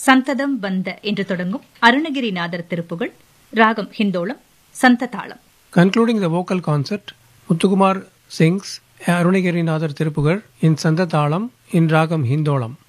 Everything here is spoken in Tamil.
சந்ததம் வந்த என்று தொடங்கும் அருணகிரிநாதர் திருப்புகள், ராகம் ஹிந்தோளம், சந்த தாளம். Concluding the vocal concert, Muthukumar sings Arunagirinathar Tiruppugal in Sandha Thalam in Ragam Hindolam.